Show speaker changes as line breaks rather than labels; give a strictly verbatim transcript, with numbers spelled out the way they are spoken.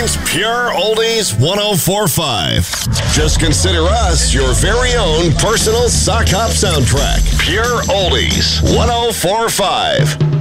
Screams Pure Oldies one oh four point five. Just consider us your very own personal sock hop soundtrack. Pure Oldies one oh four point five.